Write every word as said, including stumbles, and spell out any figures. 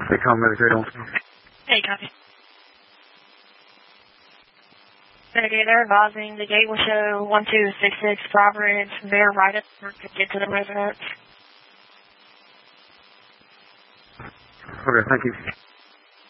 They call military don't. Hey, copy. Okay, they're advising the gate will show one two six six Providence. They're right at the to get to the residence. Okay, thank you.